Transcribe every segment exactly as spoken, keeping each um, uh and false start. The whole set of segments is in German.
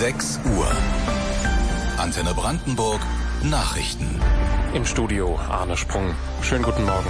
sechs Uhr. Antenne Brandenburg Nachrichten. Im Studio Arne Sprung. Schönen guten Morgen.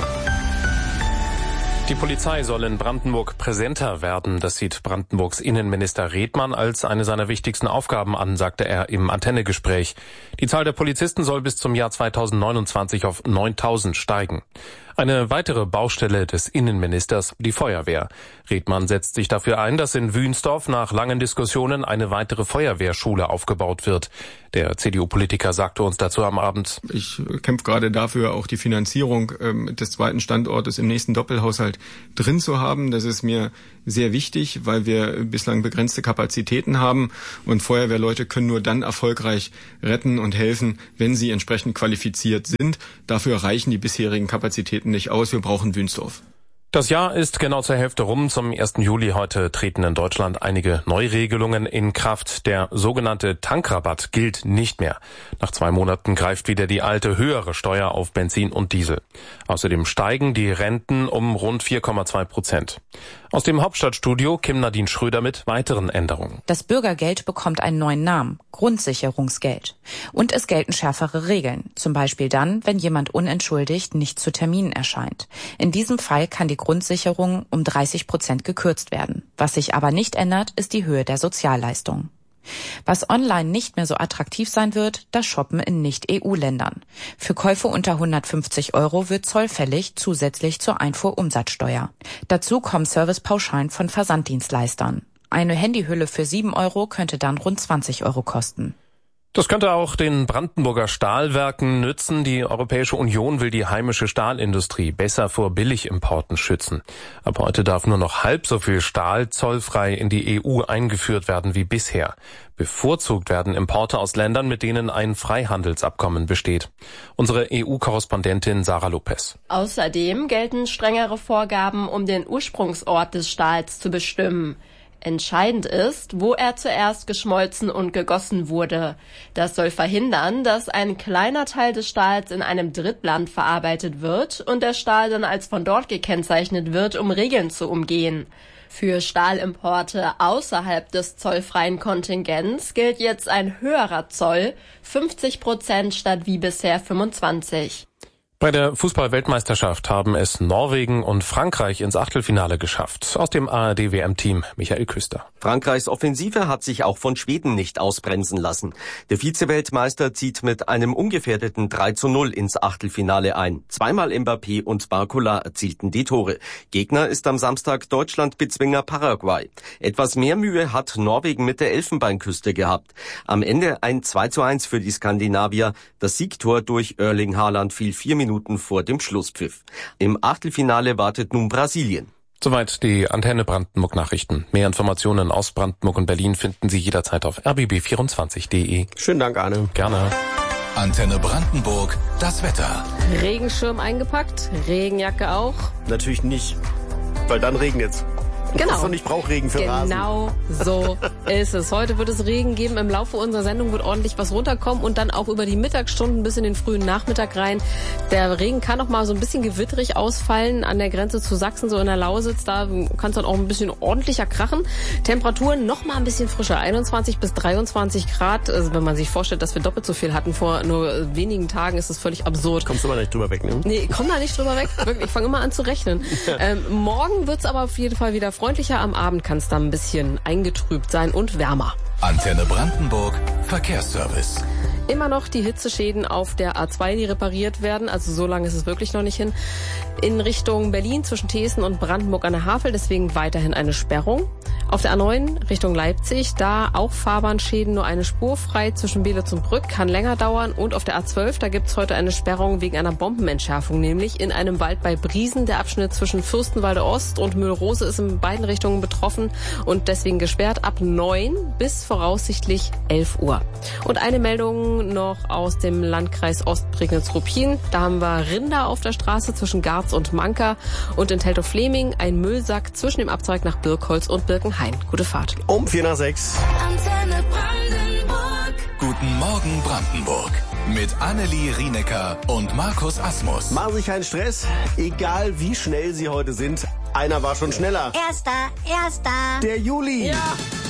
Die Polizei soll in Brandenburg präsenter werden. Das sieht Brandenburgs Innenminister Redmann als eine seiner wichtigsten Aufgaben an, sagte er im Antenne-Gespräch. Die Zahl der Polizisten soll bis zum Jahr zweitausendneunundzwanzig auf neuntausend steigen. Eine weitere Baustelle des Innenministers, die Feuerwehr. Redmann setzt sich dafür ein, dass in Wünsdorf nach langen Diskussionen eine weitere Feuerwehrschule aufgebaut wird. Der C D U-Politiker sagte uns dazu am Abend: Ich kämpfe gerade dafür, auch die Finanzierung ähm, des zweiten Standortes im nächsten Doppelhaushalt drin zu haben. Das ist mir sehr wichtig, weil wir bislang begrenzte Kapazitäten haben. Und Feuerwehrleute können nur dann erfolgreich retten und helfen, wenn sie entsprechend qualifiziert sind. Dafür reichen die bisherigen Kapazitäten nicht aus. Wir brauchen Wünsdorf. Das Jahr ist genau zur Hälfte rum. Zum ersten Juli heute treten in Deutschland einige Neuregelungen in Kraft. Der sogenannte Tankrabatt gilt nicht mehr. Nach zwei Monaten greift wieder die alte, höhere Steuer auf Benzin und Diesel. Außerdem steigen die Renten um rund vier Komma zwei Prozent. Aus dem Hauptstadtstudio Kim-Nadine Schröder mit weiteren Änderungen. Das Bürgergeld bekommt einen neuen Namen: Grundsicherungsgeld. Und es gelten schärfere Regeln. Zum Beispiel dann, wenn jemand unentschuldigt nicht zu Terminen erscheint. In diesem Fall kann die Grundsicherung um dreißig Prozent gekürzt werden. Was sich aber nicht ändert, ist die Höhe der Sozialleistungen. Was online nicht mehr so attraktiv sein wird, das Shoppen in Nicht-E U-Ländern. Für Käufe unter hundertfünfzig Euro wird Zoll fällig, zusätzlich zur Einfuhrumsatzsteuer. Dazu kommen Servicepauschalen von Versanddienstleistern. Eine Handyhülle für sieben Euro könnte dann rund zwanzig Euro kosten. Das könnte auch den Brandenburger Stahlwerken nützen. Die Europäische Union will die heimische Stahlindustrie besser vor Billigimporten schützen. Ab heute darf nur noch halb so viel Stahl zollfrei in die E U eingeführt werden wie bisher. Bevorzugt werden Importe aus Ländern, mit denen ein Freihandelsabkommen besteht. Unsere E U-Korrespondentin Sarah Lopez. Außerdem gelten strengere Vorgaben, um den Ursprungsort des Stahls zu bestimmen. Entscheidend ist, wo er zuerst geschmolzen und gegossen wurde. Das soll verhindern, dass ein kleiner Teil des Stahls in einem Drittland verarbeitet wird und der Stahl dann als von dort gekennzeichnet wird, um Regeln zu umgehen. Für Stahlimporte außerhalb des zollfreien Kontingents gilt jetzt ein höherer Zoll, fünfzig Prozent statt wie bisher fünfundzwanzig. Bei der Fußball-Weltmeisterschaft haben es Norwegen und Frankreich ins Achtelfinale geschafft. Aus dem A R D-W M-Team Michael Küster. Frankreichs Offensive hat sich auch von Schweden nicht ausbremsen lassen. Der Vize-Weltmeister zieht mit einem ungefährdeten drei zu null ins Achtelfinale ein. Zweimal Mbappé und Barcola erzielten die Tore. Gegner ist am Samstag Deutschland-Bezwinger Paraguay. Etwas mehr Mühe hat Norwegen mit der Elfenbeinküste gehabt. Am Ende ein zwei zu eins für die Skandinavier. Das Siegtor durch Erling Haaland fiel vier Minuten vor dem Schlusspfiff. Im Achtelfinale wartet nun Brasilien. Soweit die Antenne Brandenburg Nachrichten. Mehr Informationen aus Brandenburg und Berlin finden Sie jederzeit auf r b b vierundzwanzig punkt d e. Schönen Dank, Arne. Gerne. Antenne Brandenburg, das Wetter. Regenschirm eingepackt, Regenjacke auch. Natürlich nicht, weil dann regnet's. Genau. Und ich brauche Regen für Rasen. Genau so ist es. Heute wird es Regen geben. Im Laufe unserer Sendung wird ordentlich was runterkommen und dann auch über die Mittagsstunden bis in den frühen Nachmittag rein. Der Regen kann noch mal so ein bisschen gewitterig ausfallen an der Grenze zu Sachsen, so in der Lausitz. Da kann es dann auch ein bisschen ordentlicher krachen. Temperaturen noch mal ein bisschen frischer. einundzwanzig bis dreiundzwanzig Grad. Also wenn man sich vorstellt, dass wir doppelt so viel hatten vor nur wenigen Tagen, ist das völlig absurd. Kommst du mal nicht drüber weg, ne? Nee, ich komm da nicht drüber weg. Wirklich, ich fange immer an zu rechnen. ähm, morgen wird's aber auf jeden Fall wieder freundlicher. Am Abend kann es dann ein bisschen eingetrübt sein und wärmer. Antenne Brandenburg, Verkehrsservice. Immer noch die Hitzeschäden auf der A zwei, die repariert werden. Also so lange ist es wirklich noch nicht hin. In Richtung Berlin zwischen Thesen und Brandenburg an der Havel. Deswegen weiterhin eine Sperrung. Auf der A neun Richtung Leipzig, da auch Fahrbahnschäden, nur eine Spur frei zwischen Beelitz und Brück, kann länger dauern. Und auf der A zwölf, da gibt's heute eine Sperrung wegen einer Bombenentschärfung, nämlich in einem Wald bei Briesen. Der Abschnitt zwischen Fürstenwalde Ost und Mühlrose ist in beiden Richtungen betroffen und deswegen gesperrt ab neun bis voraussichtlich elf Uhr. Und eine Meldung noch aus dem Landkreis Ostprignitz-Ruppin. Da haben wir Rinder auf der Straße zwischen Garz und Manka und in Teltow-Fleming ein Müllsack zwischen dem Abzweig nach Birkholz und Birkenhain. Gute Fahrt. Um vier nach sechs. Antenne Brandenburg. Guten Morgen Brandenburg. Mit Annelie Rienecker und Markus Asmus. Machen Sie keinen Stress, egal wie schnell Sie heute sind. Einer war schon schneller. Erster, erster. Der Juli. Ja.